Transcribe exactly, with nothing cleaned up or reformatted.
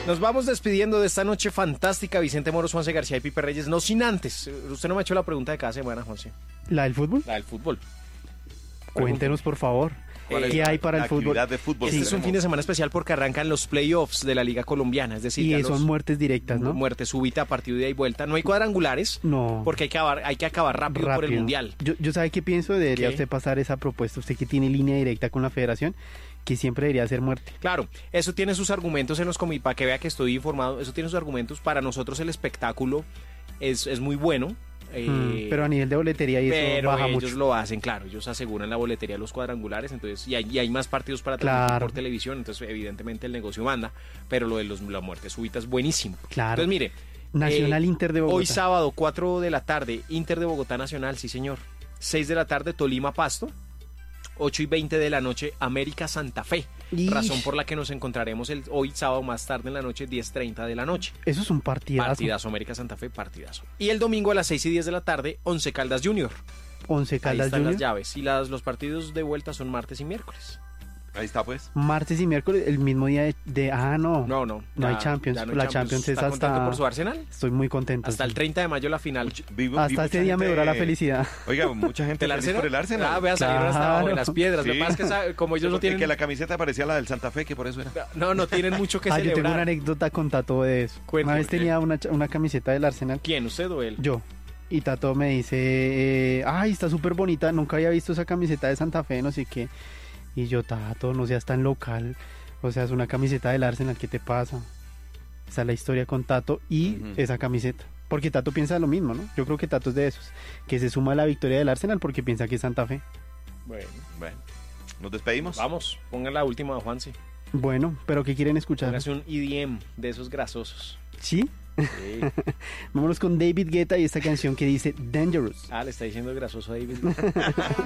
Nos vamos despidiendo de esta noche fantástica. Vicente Moros, Juanse García y Pipe Reyes. No sin antes. Usted no me ha hecho la pregunta de cada semana, Juanse. ¿La del fútbol? La del fútbol. Cuéntenos, por favor. ¿Cuál ¿Qué es hay para la el fútbol? actividad de fútbol Este que es un tenemos? fin de semana especial porque arrancan los playoffs de la Liga Colombiana. Es decir, Y ya son los- muertes directas, ¿no? muerte súbita, partido de ida y vuelta. No hay cuadrangulares. No. Porque hay que acabar, hay que acabar rápido, por el Rápido. Mundial. Yo, yo sabe qué pienso, debería ¿Qué? usted pasar esa propuesta, usted que tiene línea directa con la federación, que siempre debería ser muerte. Claro, eso tiene sus argumentos en los comités, para que vea que estoy informado, eso tiene sus argumentos. Para nosotros el espectáculo es, es muy bueno. eh, Mm, pero a nivel de boletería y eso pero baja ellos mucho. lo hacen, claro, ellos aseguran la boletería de los cuadrangulares, entonces y hay, y hay más partidos para transmitir Claro. por televisión, entonces evidentemente el negocio manda, pero lo de los, la muerte súbita es buenísimo. Claro. Entonces mire, Nacional eh, Inter de Bogotá. hoy sábado cuatro de la tarde, Inter de Bogotá Nacional, sí señor. seis de la tarde, Tolima Pasto. ocho y veinte de la noche, América Santa Fe. Ish. Razón por la que nos encontraremos el, hoy sábado más tarde en la noche, diez treinta de la noche. Eso es un partidazo. Partidazo, América Santa Fe, partidazo. Y el domingo a las seis y diez de la tarde, Once Caldas Junior. Once Ahí Caldas están Junior. las llaves. Y las, los partidos de vuelta son martes y miércoles. Ahí está, pues. Martes y miércoles, el mismo día de... de- ah, no. No, no. No hay Champions. ya no hay La Champions es ¿Está contento hasta- por su Arsenal? Estoy muy contento. Hasta sí. el treinta de mayo la final. Vi- vi Hasta mucha ese día me gente- duró la felicidad. Oiga, mucha gente ¿Del feliz Arsenal? por el Arsenal. Ah, vea, salieron hasta Claro. abajo de las piedras. Lo Sí. que pasa es que esa- como ellos no Porque tienen... que la camiseta parecía la del Santa Fe, que por eso era. No, no tienen mucho que Ah, yo tengo una celebrar. anécdota con Tato de eso. Cuente, Una vez ¿por qué? tenía una, cha- una camiseta del Arsenal. ¿Quién? ¿Usted o él? Yo. Y Tato me dice, eh, ay, está súper bonita, nunca había visto esa camiseta de Santa Fe, no sé qué. Y yo, Tato, no seas tan local. O sea, es una camiseta del Arsenal, ¿qué te pasa? Esa es la historia con Tato y Ujú. esa camiseta. Porque Tato piensa lo mismo, ¿no? Yo creo que Tato es de esos. Que se suma a la victoria del Arsenal porque piensa que es Santa Fe. Bueno, Bueno, nos despedimos. vamos. Pongan la última, Juanse. Bueno, pero ¿qué quieren escuchar? Póngase un E D M de esos grasosos. ¿Sí? Sí. Vámonos con David Guetta y esta canción que dice Dangerous. Ah, le está diciendo grasoso a David.